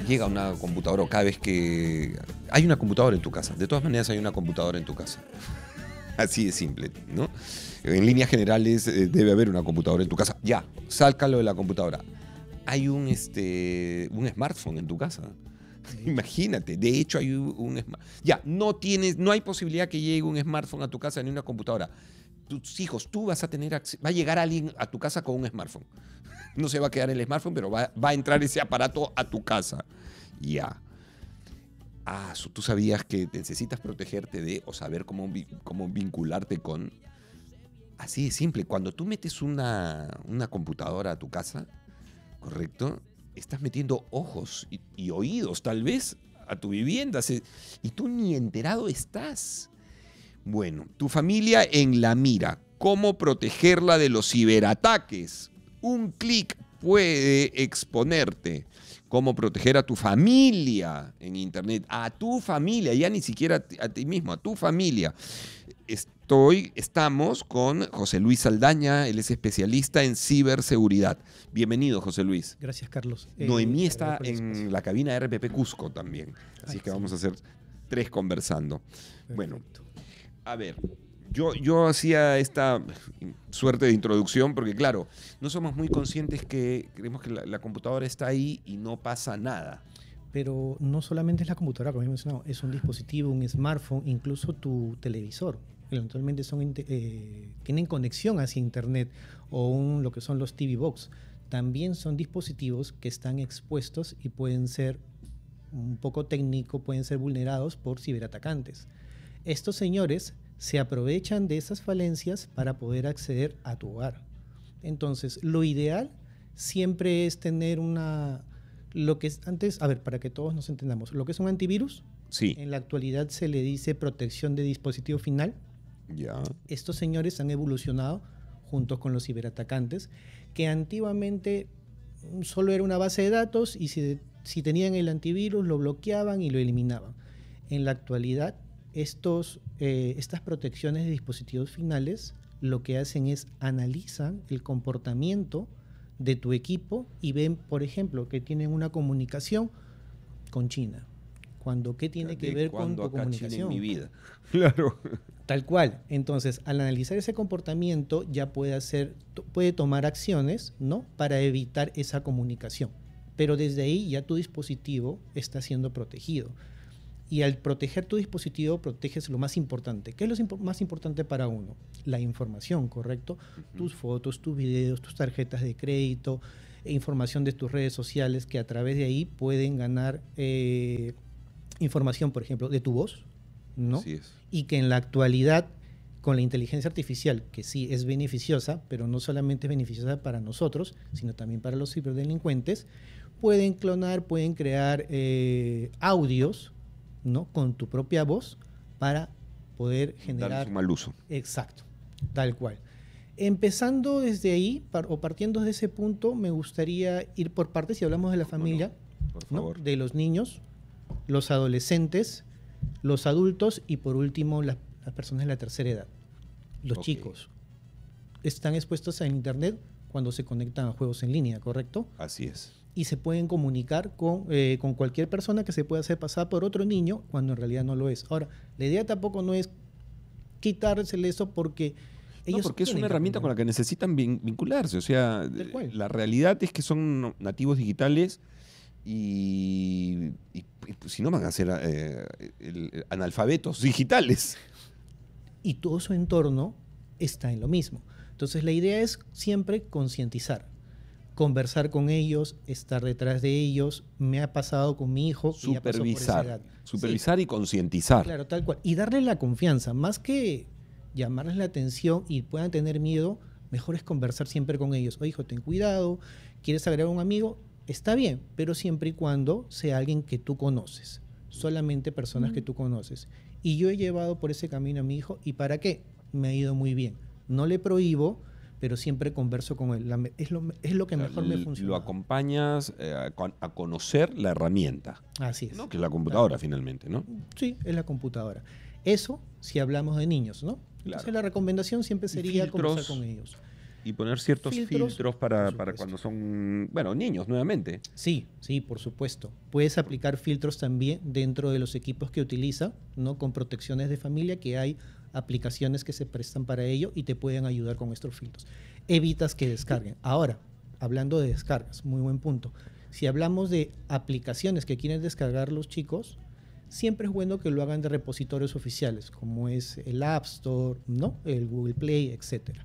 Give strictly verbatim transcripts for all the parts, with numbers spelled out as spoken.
llega una computadora o cada vez que... Hay una computadora en tu casa. De todas maneras hay una computadora en tu casa. Así de simple, ¿no? En líneas generales eh, debe haber una computadora en tu casa. Ya, sácalo de la computadora. Hay un, este, un smartphone en tu casa. Imagínate, de hecho hay un, un ya, no tienes, no hay posibilidad que llegue un smartphone a tu casa ni una computadora. Tus hijos, tú vas a tener, va a llegar alguien a tu casa con un smartphone. No se va a quedar el smartphone, pero va, va a entrar ese aparato a tu casa. Ya. Ah, tú sabías que necesitas protegerte de o saber cómo, cómo vincularte con. Así de simple. Cuando tú metes una, una computadora a tu casa, ¿correcto? Estás metiendo ojos y, y oídos, tal vez, a tu vivienda. Se, y tú ni enterado estás. Bueno, tu familia en la mira. ¿Cómo protegerla de los ciberataques? Un clic puede exponerte. ¿Cómo proteger a tu familia en Internet? A tu familia, ya ni siquiera a ti mismo, a tu familia. Estoy, estamos con José Luis Saldaña, él es especialista en ciberseguridad. Bienvenido, José Luis. Gracias, Carlos. Noemí eh, está en la cabina de R P P Cusco también, así Ay, que sí. Vamos a hacer tres conversando. Perfecto. Bueno, a ver, yo, yo hacía esta suerte de introducción porque, claro, no somos muy conscientes que creemos que la, la computadora está ahí y no pasa nada. Pero no solamente es la computadora, como he mencionado, es un dispositivo, un smartphone, incluso tu televisor. Eventualmente son, eh, tienen conexión hacia Internet o un, lo que son los T V Box. También son dispositivos que están expuestos y pueden ser un poco técnico, pueden ser vulnerados por ciberatacantes. Estos señores se aprovechan de esas falencias para poder acceder a tu hogar. Entonces, lo ideal siempre es tener una... Lo que es antes, a ver, para que todos nos entendamos, lo que es un antivirus, sí. En la actualidad se le dice protección de dispositivo final. Ya. Estos señores han evolucionado junto con los ciberatacantes, que antiguamente solo era una base de datos y si, si tenían el antivirus lo bloqueaban y lo eliminaban. En la actualidad, estos, eh, estas protecciones de dispositivos finales lo que hacen es analizan el comportamiento de tu equipo y ven, por ejemplo, que tienen una comunicación con China. Cuando, ¿qué tiene que ver con tu comunicación? China en mi vida. Claro. Tal cual. Entonces, al analizar ese comportamiento, ya puede hacer, puede tomar acciones, ¿no? Para evitar esa comunicación. Pero desde ahí ya tu dispositivo está siendo protegido. Y al proteger tu dispositivo, proteges lo más importante. ¿Qué es lo imp- más importante para uno? La información, ¿correcto? Uh-huh. Tus fotos, tus videos, tus tarjetas de crédito, e información de tus redes sociales que a través de ahí pueden ganar eh, información, por ejemplo, de tu voz, ¿no? Así es. Y que en la actualidad, con la inteligencia artificial, que sí es beneficiosa, pero no solamente es beneficiosa para nosotros, sino también para los ciberdelincuentes, pueden clonar, pueden crear eh, audios, ¿no? Con tu propia voz para poder generar... Darles un mal uso. Exacto, tal cual. Empezando desde ahí, par, o partiendo de ese punto, me gustaría ir por partes, si hablamos de la familia, no, no, por favor. ¿no? De los niños, los adolescentes, los adultos y por último las, las personas de la tercera edad. Los okay. chicos están expuestos a Internet cuando se conectan a juegos en línea, ¿correcto? Así es. Y se pueden comunicar con, eh, con cualquier persona que se pueda hacer pasar por otro niño cuando en realidad no lo es. Ahora, la idea tampoco no es quitársele eso porque ellos... No, porque es una herramienta con la que necesitan vin- vincularse. O sea, la realidad es que son nativos digitales y, y, y si no van a ser eh, el, el, analfabetos digitales. Y todo su entorno está en lo mismo. Entonces, la idea es siempre concientizar. Conversar con ellos, estar detrás de ellos. Me ha pasado con mi hijo. Supervisar. Que ya pasó por esa edad. Supervisar sí. y concientizar. Claro, tal cual. Y darle la confianza. Más que llamarles la atención y puedan tener miedo, mejor es conversar siempre con ellos. Oye, hijo, ten cuidado. ¿Quieres agregar a un amigo? Está bien, pero siempre y cuando sea alguien que tú conoces. Solamente personas mm. que tú conoces. Y yo he llevado por ese camino a mi hijo. ¿Y para qué? Me ha ido muy bien. No le prohíbo, pero siempre converso con él. La, es, lo, es lo que mejor me funciona. Lo acompañas eh, a, a conocer la herramienta. Así es. ¿No? Que es la computadora, claro. Finalmente, ¿no? Sí, es la computadora. Eso si hablamos de niños, ¿no? Entonces claro. La recomendación siempre sería conversar con ellos. y poner ciertos filtros, Filtros, para, por para supuesto. cuando son, bueno, niños nuevamente. Sí, sí, por supuesto. Puedes aplicar filtros también dentro de los equipos que utiliza, ¿no? Con protecciones de familia, que hay aplicaciones que se prestan para ello y te pueden ayudar con estos filtros. Evitas que descarguen. Ahora, hablando de descargas, muy buen punto. Si hablamos de aplicaciones que quieren descargar los chicos, siempre es bueno que lo hagan de repositorios oficiales, como es el App Store, ¿no? El Google Play, etcétera.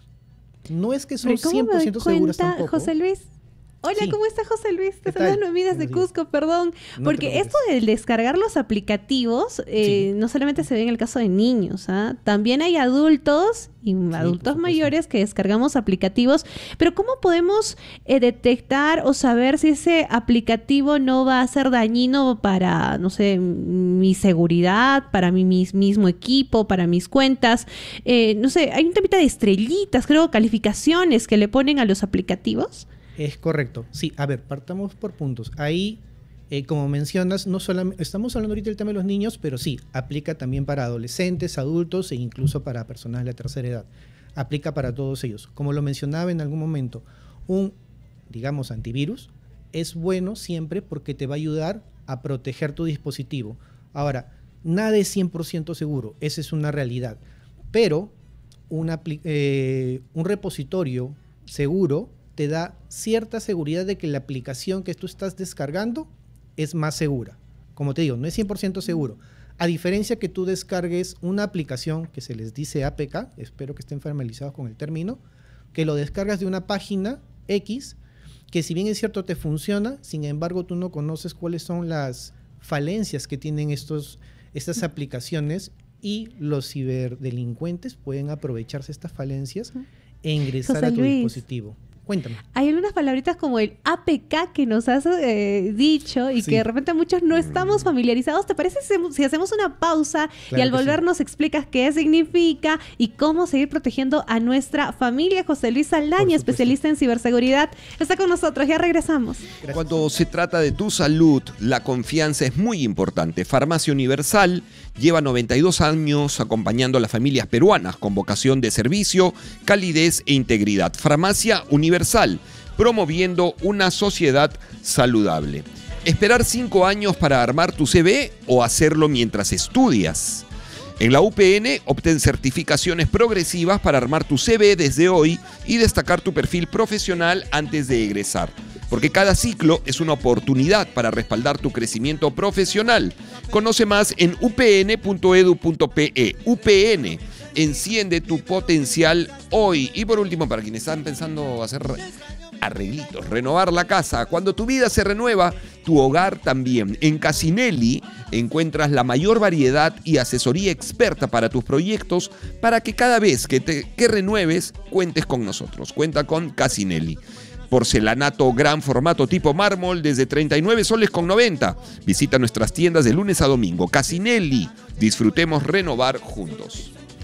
No es que son Pero ¿cómo cien por ciento me doy seguras cuenta, tampoco. José Luis? Hola, Sí. ¿cómo está José Luis? Te ¿Qué tal? saludan Noemí desde Buenos días. Cusco, perdón. No te Porque preocupes. esto del descargar los aplicativos eh, Sí. no solamente se ve en el caso de niños, ¿ah? También hay adultos y adultos por mayores que descargamos aplicativos. Pero ¿cómo podemos eh, detectar o saber si ese aplicativo no va a ser dañino para, no sé, mi seguridad, para mi mis- mismo equipo, para mis cuentas? Eh, no sé, hay un temita de estrellitas, creo, calificaciones que le ponen a los aplicativos. Es correcto. Sí, a ver, partamos por puntos. Ahí, eh, como mencionas, no solamente estamos hablando ahorita del tema de los niños, pero sí, aplica también para adolescentes, adultos e incluso para personas de la tercera edad. Aplica para todos ellos. Como lo mencionaba en algún momento, un, digamos, antivirus es bueno siempre porque te va a ayudar a proteger tu dispositivo. Ahora, nada es cien por ciento seguro, esa es una realidad. Pero una apli- eh, un repositorio seguro te da cierta seguridad de que la aplicación que tú estás descargando es más segura. Como te digo, no es cien por ciento seguro. A diferencia que tú descargues una aplicación que se les dice A P K, espero que estén familiarizados con el término, que lo descargas de una página X, que si bien es cierto te funciona, sin embargo tú no conoces cuáles son las falencias que tienen estos, estas aplicaciones y los ciberdelincuentes pueden aprovecharse estas falencias e ingresar José a tu Luis. dispositivo. Cuéntame. Hay algunas palabritas como el A P K que nos has eh, dicho y Sí. que de repente muchos no estamos familiarizados. ¿Te parece si hacemos- si hacemos una pausa y Claro al que sí. volver nos explicas qué significa y cómo seguir protegiendo a nuestra familia? José Luis Saldaña, supuesto. especialista en ciberseguridad, está con nosotros. Ya regresamos. Gracias. Cuando se trata de tu salud, la confianza es muy importante. Farmacia Universal lleva noventa y dos años acompañando a las familias peruanas con vocación de servicio, calidez e integridad. Farmacia Universal, promoviendo una sociedad saludable. ¿Esperar cinco años para armar tu C V o hacerlo mientras estudias? En la U P N obtén certificaciones progresivas para armar tu C V desde hoy y destacar tu perfil profesional antes de egresar. Porque cada ciclo es una oportunidad para respaldar tu crecimiento profesional. Conoce más en u p n punto e d u punto p e. U P N, enciende tu potencial hoy. Y por último, para quienes están pensando hacer arreglitos, renovar la casa. Cuando tu vida se renueva, tu hogar también. En Casinelli encuentras la mayor variedad y asesoría experta para tus proyectos para que cada vez que te que renueves, cuentes con nosotros. Cuenta con Casinelli. Porcelanato gran formato tipo mármol desde treinta y nueve soles con noventa. Visita nuestras tiendas de lunes a domingo. Casinelli. Disfrutemos renovar juntos.